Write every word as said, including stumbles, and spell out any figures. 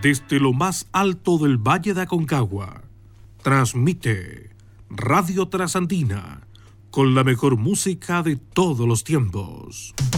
Desde lo más alto del Valle de Aconcagua, transmite Radio Trasandina con la mejor música de todos los tiempos.